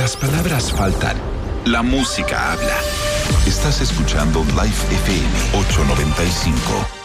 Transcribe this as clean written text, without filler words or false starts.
las palabras faltan, la música habla. Estás escuchando Live FM 895.